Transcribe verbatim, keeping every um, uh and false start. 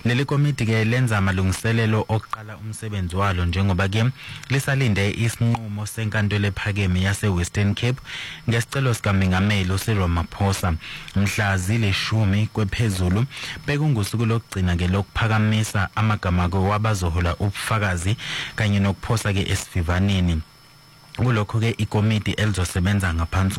Leli komiti ke lenza amalungiselelo oqala umsebenzi walo njengoba ke lisalinde isinqumo senkantolo ephakeme yase Western Cape ngesicelo sikaMengameli uCyril Ramaphosa mhla zilishumi kwephezulu bekungusuku lokugcina ke lokuphakamisa amagama kwabazohola ubufakazi kanye nokuphosa ke esivivaneni. Kulokho ke ikomiti elizosebenza ngaphansi